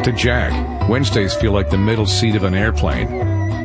To Jack, Wednesdays feel like the middle seat of an airplane.